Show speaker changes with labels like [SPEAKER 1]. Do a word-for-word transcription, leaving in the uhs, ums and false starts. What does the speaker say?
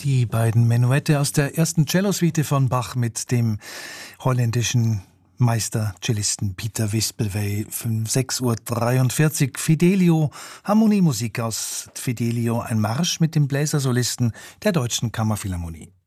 [SPEAKER 1] Die beiden Menuette aus der ersten Cellosuite von Bach mit dem holländischen Meister-Cellisten Pieter Wispelwey. sechs Uhr dreiundvierzig. Fidelio, Harmoniemusik aus Fidelio, ein Marsch mit dem Bläsersolisten der Deutschen Kammerphilharmonie.